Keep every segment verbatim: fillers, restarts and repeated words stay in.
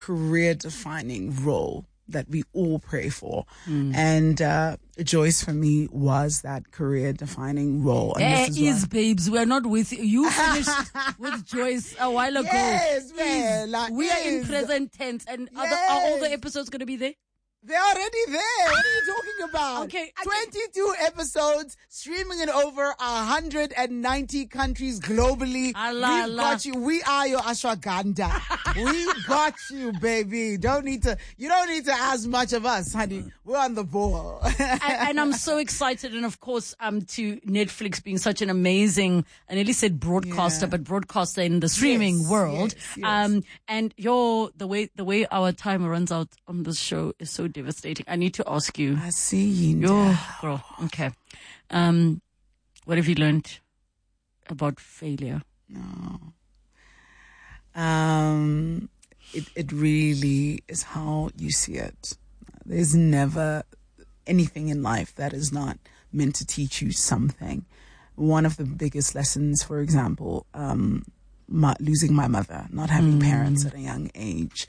career-defining role that we all pray for. Mm. And uh, Joyce, for me, was that career-defining role. And There this is, is, is babes. We are not with you. You finished with Joyce a while ago. Yes, man. Is, like, we are in is. present tense. And Yes. are, the, are all the episodes going to be there? They're already there. What are you talking about? Okay. twenty-two episodes streaming in over one hundred ninety countries globally. Allah, We've Allah. got you. We are your ashwagandha. We got you, baby. Don't need to, you don't need to ask much of us, honey. We're on the ball. and, and I'm so excited. And of course, um, to Netflix being such an amazing, I nearly said broadcaster, Yeah. but broadcaster in the streaming Yes, world. yes, yes. Um, and your, the way, the way our time runs out on this show is so devastating. I need to ask you. I see you. Yo, girl. Okay. Um, what have you learned about failure? No. Um, it, it really is how you see it. There's never anything in life that is not meant to teach you something. One of the biggest lessons, for example, um, my, losing my mother, not having Mm. parents at a young age.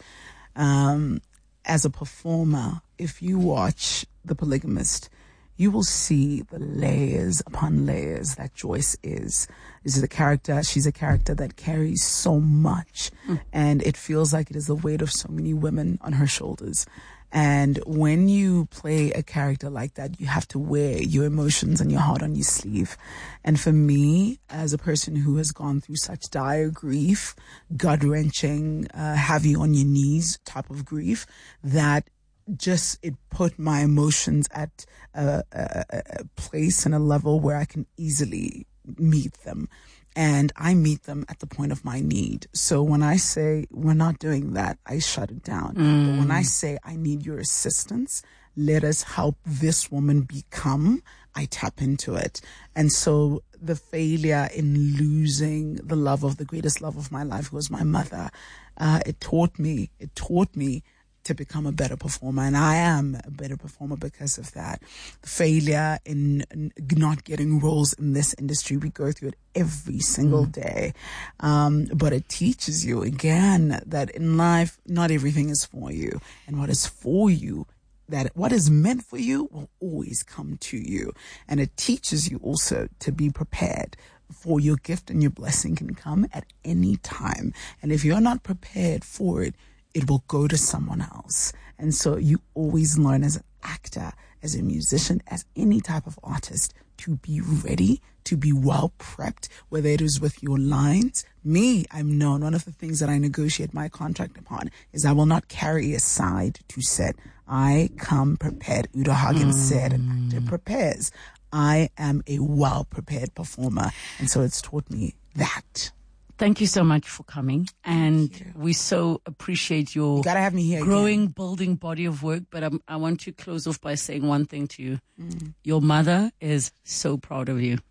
Um, as a performer, if you watch The Polygamist, you will see the layers upon layers that Joyce is. This is a character, she's a character that carries so much, Mm. and it feels like it is the weight of so many women on her shoulders. And when you play a character like that, you have to wear your emotions and your heart on your sleeve. And for me, as a person who has gone through such dire grief, gut-wrenching, uh, have you on your knees type of grief, that just it put my emotions at a, a, a place and a level where I can easily meet them. And I meet them at the point of my need. So when I say we're not doing that, I shut it down. Mm. But when I say I need your assistance, let us help this woman become, I tap into it. And so the failure in losing the love of the greatest love of my life, who was my mother, uh, it taught me, it taught me to become a better performer. And I am a better performer because of that. Failure in, in not getting roles in this industry, we go through it every single Mm. day. Um, but it teaches you again that in life, not everything is for you. And what is for you, that what is meant for you will always come to you. And it teaches you also to be prepared, for your gift and your blessing can come at any time. And if you're not prepared for it, it will go to someone else. And so you always learn as an actor, as a musician, as any type of artist, to be ready, to be well prepped, whether it is with your lines. Me, I'm known, one of the things that I negotiate my contract upon is I will not carry a side to set. I come prepared. Udo Hagen mm. said, an actor prepares. I am a well-prepared performer. And so it's taught me that. Thank you so much for coming, and we so appreciate your you gotta have me here growing, again. building body of work. But um, I want to close off by saying one thing to you. Mm. Your mother is so proud of you.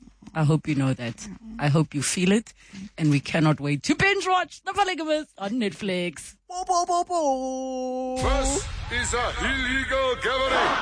I hope you know that. I hope you feel it, and we cannot wait to binge watch The Polygamist on Netflix. Bo, bo, bo, bo. This is a illegal gathering.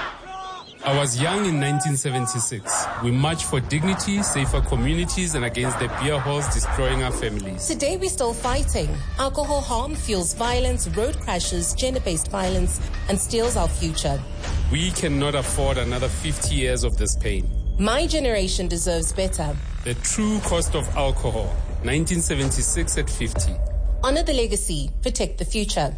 I was young in nineteen seventy-six. We marched for dignity, safer communities, and against the beer halls destroying our families. Today we're still fighting. Alcohol harm fuels violence, road crashes, gender-based violence, and steals our future. We cannot afford another fifty years of this pain. My generation deserves better. The true cost of alcohol. nineteen seventy-six at fifty. Honor the legacy. Protect the future.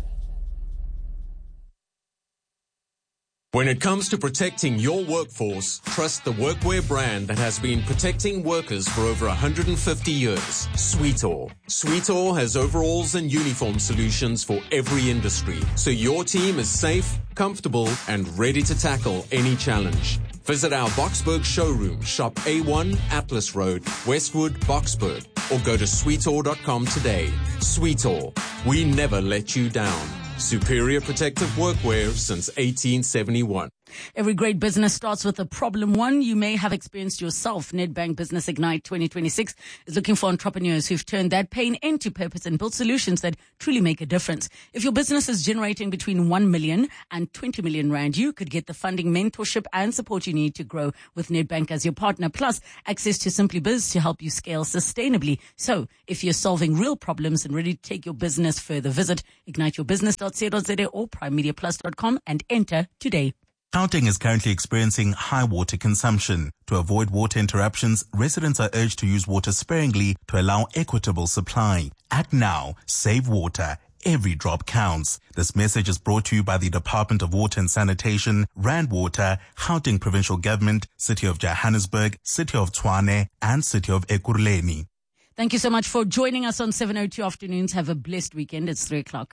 When it comes to protecting your workforce, trust the workwear brand that has been protecting workers for over one hundred fifty years, Sweetall. Sweetall has overalls and uniform solutions for every industry, so your team is safe, comfortable, and ready to tackle any challenge. Visit our Boksburg showroom, shop A one Atlas Road, Westwood, Boksburg, or go to sweetall dot com today. Sweetall, we never let you down. Superior protective workwear since eighteen seventy-one. Every great business starts with a problem. One you may have experienced yourself. Nedbank Business Ignite twenty twenty-six is looking for entrepreneurs who've turned that pain into purpose and built solutions that truly make a difference. If your business is generating between one million and twenty million rand, you could get the funding, mentorship and support you need to grow with Nedbank as your partner, plus access to Simply Biz to help you scale sustainably. So if you're solving real problems and ready to take your business further, visit ignite your business dot co dot za or prime media plus dot com and enter today. Gauteng is currently experiencing high water consumption. To avoid water interruptions, residents are urged to use water sparingly to allow equitable supply. Act now. Save water. Every drop counts. This message is brought to you by the Department of Water and Sanitation, Rand Water, Gauteng Provincial Government, City of Johannesburg, City of Tshwane, and City of Ekurhuleni. Thank you so much for joining us on seven oh two Afternoons. Have a blessed weekend. It's three o'clock.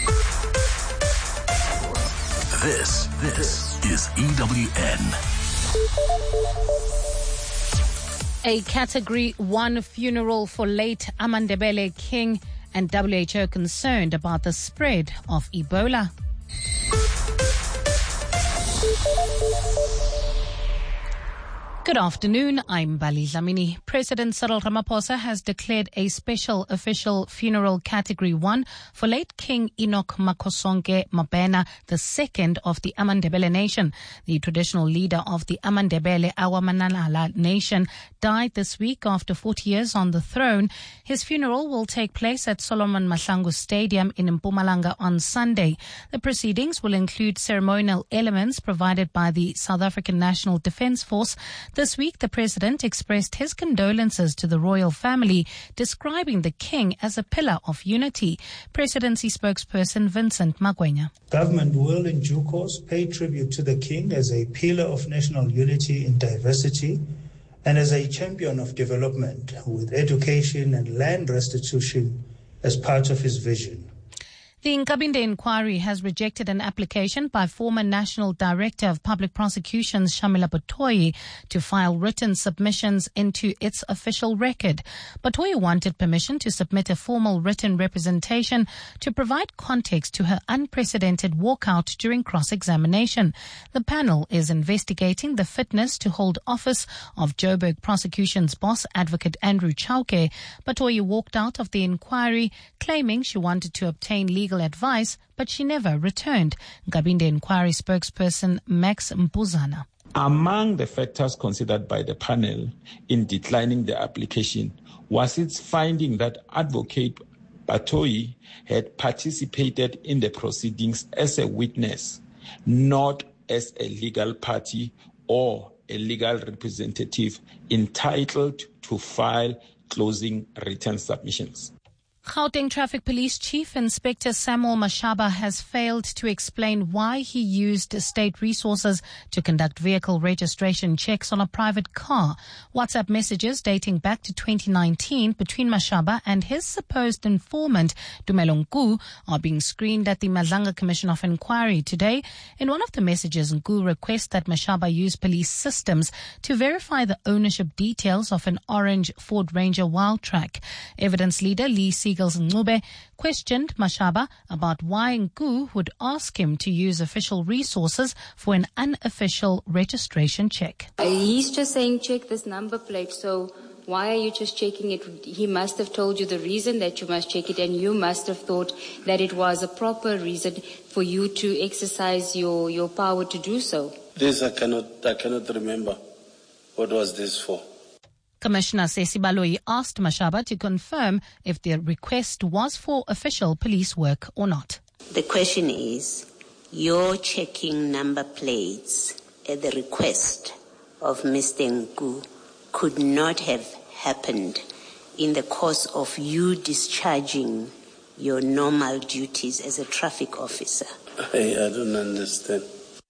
This, this is E W N. A Category one funeral for late Amandebele King, and W H O concerned about the spread of Ebola. Good afternoon, I'm Bali Dlamini. President Cyril Ramaphosa has declared a special official funeral category one for late King Enoch Makosonke Mabena, the second of the Amandebele Nation. The traditional leader of the Amandebele Awamanalala Nation died this week after forty years on the throne. His funeral will take place at Solomon Mahlangu Stadium in Mpumalanga on Sunday. The proceedings will include ceremonial elements provided by the South African National Defence Force. This week, the president expressed his condolences to the royal family, describing the king as a pillar of unity. Presidency spokesperson Vincent Magwenya. Government will, in due course, pay tribute to the king as a pillar of national unity in diversity and as a champion of development, with education and land restitution as part of his vision. The Nkabinde inquiry has rejected an application by former National Director of Public Prosecutions Shamila Batoyi to file written submissions into its official record. Batoyi wanted permission to submit a formal written representation to provide context to her unprecedented walkout during cross-examination. The panel is investigating the fitness to hold office of Joburg Prosecution's boss, Advocate Andrew Chauke. Batoyi walked out of the inquiry, claiming she wanted to obtain legal advice, but she never returned. Nkabinde inquiry spokesperson Max Mpuzana. Among the factors considered by the panel in declining the application was its finding that Advocate Batoyi had participated in the proceedings as a witness, not as a legal party or a legal representative entitled to file closing written submissions. Gauteng Traffic Police Chief Inspector Samuel Mashaba has failed to explain why he used state resources to conduct vehicle registration checks on a private car. WhatsApp messages dating back to twenty nineteen between Mashaba and his supposed informant, Tumelo Nku, are being screened at the Madlanga Commission of Inquiry today. In one of the messages, Nku requests that Mashaba use police systems to verify the ownership details of an orange Ford Ranger Wildtrak. Evidence leader Lee Siegel Ngube questioned Mashaba about why Nku would ask him to use official resources for an unofficial registration check. He's just saying check this number plate, so why are you just checking it? He must have told you the reason that you must check it, and you must have thought that it was a proper reason for you to exercise your, your power to do so. This I cannot, I cannot remember. What was this for? Commissioner Sesi Baloyi asked Mashaba to confirm if the request was for official police work or not. The question is, you're checking number plates at the request of Mister Nku could not have happened in the course of you discharging your normal duties as a traffic officer. I, I don't understand.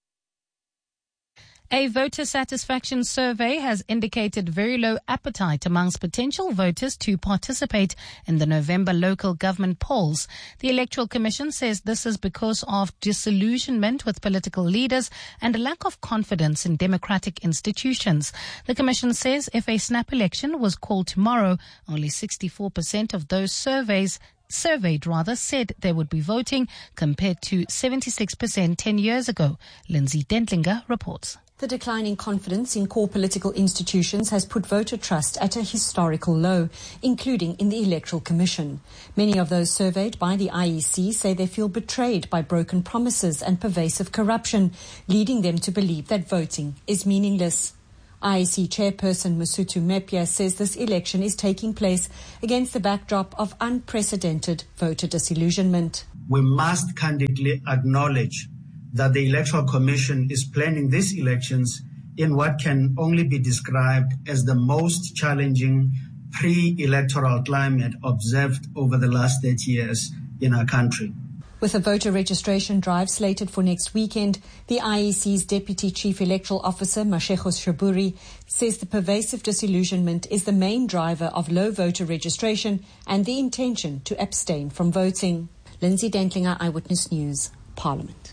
A voter satisfaction survey has indicated very low appetite amongst potential voters to participate in the November local government polls. The Electoral Commission says this is because of disillusionment with political leaders and a lack of confidence in democratic institutions. The Commission says if a snap election was called tomorrow, only sixty-four percent of those surveys surveyed rather, said they would be voting compared to seventy-six percent ten years ago. Lindsay Dentlinger reports. The declining confidence in core political institutions has put voter trust at a historical low, including in the Electoral Commission. Many of those surveyed by the I E C say they feel betrayed by broken promises and pervasive corruption, leading them to believe that voting is meaningless. I E C Chairperson Masutu Mepia says this election is taking place against the backdrop of unprecedented voter disillusionment. We must candidly acknowledge that the Electoral Commission is planning these elections in what can only be described as the most challenging pre-electoral climate observed over the last thirty years in our country. With a voter registration drive slated for next weekend, the I E C's Deputy Chief Electoral Officer, Mashego Shaburi, says the pervasive disillusionment is the main driver of low voter registration and the intention to abstain from voting. Lindsay Dentlinger, Eyewitness News, Parliament.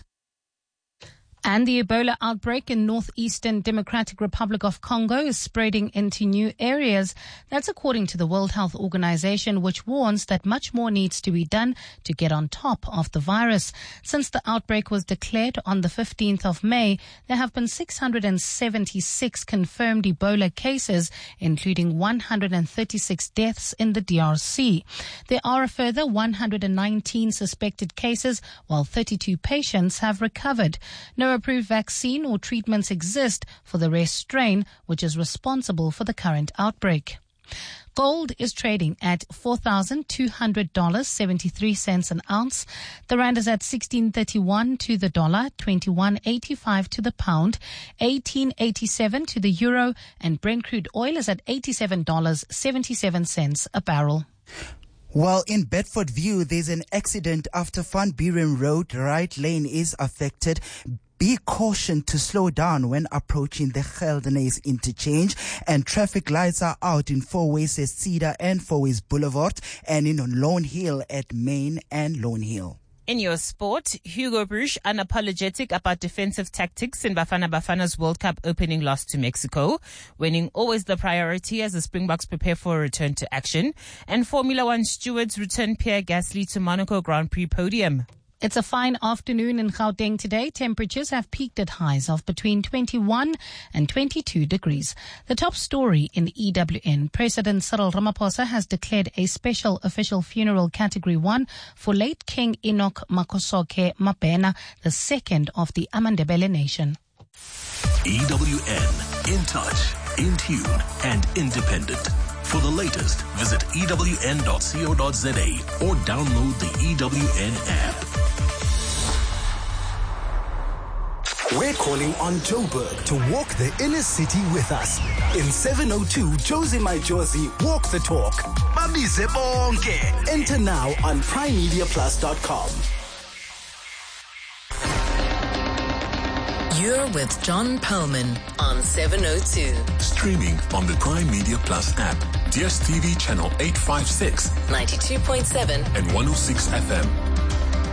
And the Ebola outbreak in northeastern Democratic Republic of Congo is spreading into new areas. That's according to the World Health Organization, which warns that much more needs to be done to get on top of the virus. Since the outbreak was declared on the fifteenth of May, there have been six hundred seventy-six confirmed Ebola cases, including one hundred thirty-six deaths in the D R C. There are a further one hundred nineteen suspected cases, while thirty-two patients have recovered. No approved vaccine or treatments exist for the rare strain, which is responsible for the current outbreak. Gold is trading at four thousand two hundred dollars and seventy-three cents an ounce. The rand is at sixteen thirty-one to the dollar, twenty-one eighty-five to the pound, eighteen eighty-seven to the euro, and Brent crude oil is at eighty-seven dollars and seventy-seven cents a barrel. Well, in Bedfordview, there's an accident after Van Buren Road right lane is affected. Be cautioned to slow down when approaching the Geldenhuys interchange, and traffic lights are out in Fourways at Cedar and Fourways Boulevard, and in Lone Hill at Main and Lone Hill. In your sport, Hugo Broos unapologetic about defensive tactics in Bafana Bafana's World Cup opening loss to Mexico, winning always the priority as the Springboks prepare for a return to action, and Formula One stewards return Pierre Gasly to Monaco Grand Prix podium. It's a fine afternoon in Gauteng today. Temperatures have peaked at highs of between twenty-one and twenty-two degrees. The top story in E W N, President Cyril Ramaphosa has declared a special official funeral category one for late King Enoch Makhosoke Mabhena, the second of the Amandebele nation. E W N, in touch, in tune, and independent. For the latest, visit E W N dot co dot za or download the E W N app. We're calling on Joburg to walk the inner city with us. In seven oh two, Josie My Josie, walk the talk. Babize bonke. Enter now on prime media plus dot com. You're with John Perlman on seven oh two. Streaming on the Prime Media Plus app, D S T V channel eight fifty-six, ninety-two point seven, and one oh six F M.